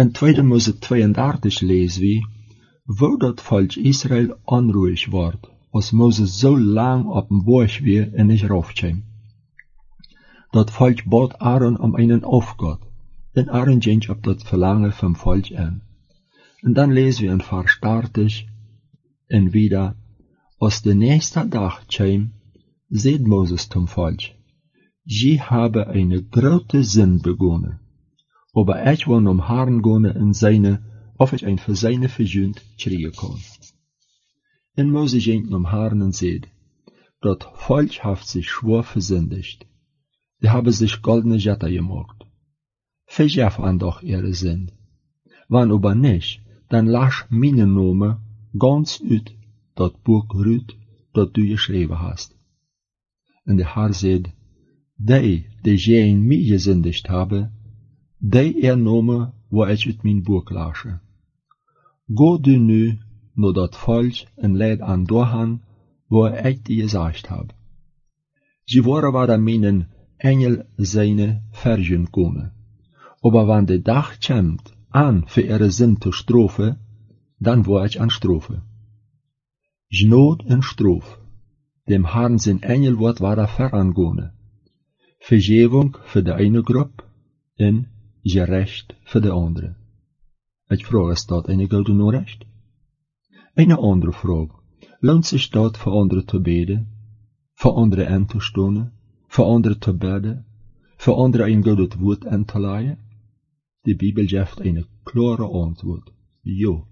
In 2 Mose 32 lezen we, wo dat volk Israël onruhig wordt, als Moses zo lang op een borg weer en niet raufkwam. Dat volk bad Aaron om einen Aufgott, en Aaron ging op dat verlangen vom volk aan. En dan lezen we in Vers 30 en wieder, als de nächste dag kwam, zei Moses zum volk, je habe eine grote zin begonnen, aber ich wil om Herrn gehen in seine, of ich ein für seine verjunt kriegen kann. En Moses ging om Herrn en zei, dat volk heeft zich schwor versündigt. Die haben sich goldene Jetter gemacht. Verjef an doch ihre Sinn. Wann aber nicht, dann lasch meine Name ganz uit dat Buch Rut, dat du geschrieben hast. En der Herr sagt, die je in mij gesündigt haben, die Name, wo ich uit mein Buch lasche. Go du nu, nur dat volk en leid an dohan, wo ich dir gesagt habe. Sie waren da meinen Engel seine Vergen kommen. Aber wenn der Tag kommt, an für ihre Sinn zu Strophe, dann war ich an Strophe. Gnod en Strophe. Dem Herrn sein Engelwort war da verangone. Vergebung für die eine Gruppe en gerecht für die andere. Ich frage, ist dort eine Gute nur recht? Eine andere Frage. Lohnt sich dort für andere zu beten, für andere anzustonen, für andere zu beten, für andere ein gutes Wort anzuleihen? Die Bibel gibt eine klare Antwort. Jo.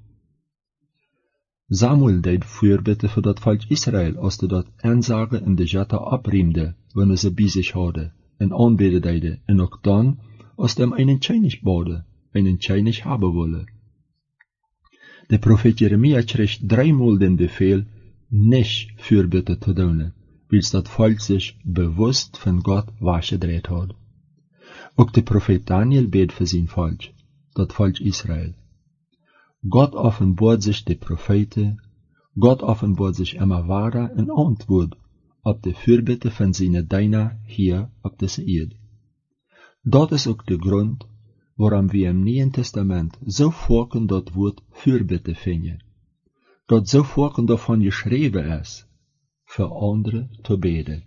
Samuel deed Fürbitte für das Volk Israel, als de dat Ansage in de Jette abriemde, wenn ze bij sich hadden, en aanbeden deide, en ook dan, als dem einen König bade, einen König haben wolle. Der Prophet Jeremia kreeg 3-mal den Befehl, nicht Fürbitte zu doen, wils dat Volk sich bewusst von Gott weggedreht hat. Ook der Prophet Daniel bet für sein Volk, dat Volk Israel. Gott offenbart sich die Propheten, Gott offenbart sich immer weiter in Antwort auf die Fürbitte von seinen Dienern hier auf dieser Erde. Dat ist auch der Grund, warum wir im Neuen Testament so vorken dat Wort Fürbitte finden. Dat so vorken davon geschrieben ist, für andere zu beten.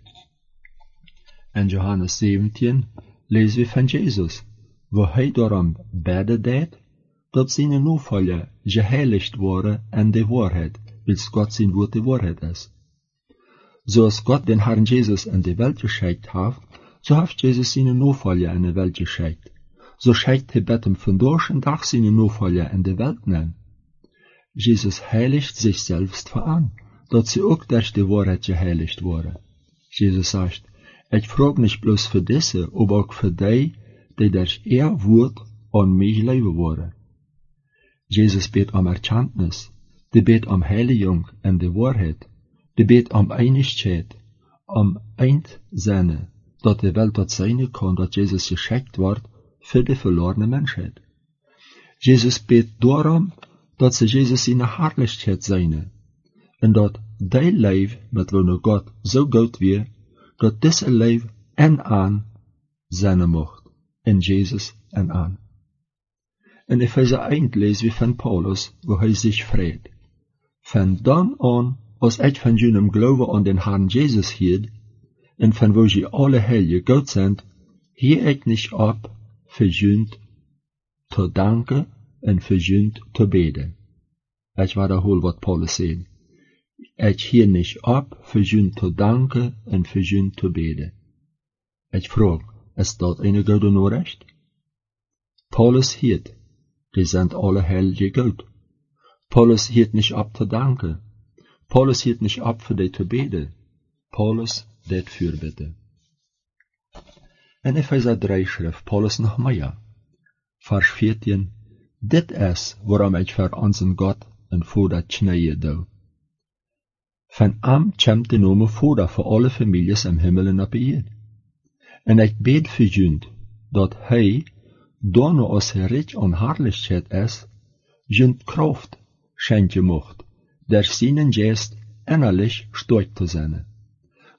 In Johannes 17 lesen wir von Jesus, wo darum beten deed, dat seine Nachfolger geheiligt worden an die Wahrheit, wils Gott sein Wort die Wahrheit ist. So als Gott den Herrn Jesus in die Welt geschickt hat, so hat Jesus seine Nachfolger in die Welt geschickt. So schickt er betem von durch und Tag seine Nachfolger in die Welt nennen. Jesus heiligt sich selbst an, dat sie auch durch die Wahrheit geheiligt worden. Jesus sagt, ich frage nicht bloß für diese, aber auch für die, die durch ihr Wort an mich leben worden. Jesus bet om Erkenntnis, die bet om Heiligung en de Wahrheit, die bet om Einigkeit, om Einsenne, dat de Welt dat zijn kan, dat Jesus geschickt wordt für die verlorene Menschheit. Jesus bet daarom, dat ze Jesus in de Herrlichkeit zijn, en dat die Leib, met wanneer Gott zo goed weer, dat deze Leib en aan zijn mocht, en Jesus en aan. In Epheser 1 lesen wir von Paulus, wo er sich fragt. Von dann an, als ich von jenem Glauben an den Herrn Jesus hielt, und von wo sie alle Heilige Gott sind, hier ich nicht ab, verjünt zu danken und verjünt zu beten. Ich wiederhole, was Paulus sagt. Ich hier nicht ab, verjünt zu danken und verjünt zu beten. Ich frage, ist dort eine Gute nur recht? Paulus hielt, die sind alle heilige Gott. Paulus hielt nicht ab zu danken. Paulus hielt nicht ab für die zu beten. Paulus det Fürbitte. In Epheser 3 schrift Paulus noch mehr. Vers 14. Dit is waarom ich für unseren Gott en Vader knieën doe. Van am komt de Name Vader für alle Families im Himmel en op de Erde. En ich bete für junt, dat hij, doorno als hij rich an Herrlichkeit ist, junt Kraft schenken mocht, der seinen Geist innerlich stark zu sein.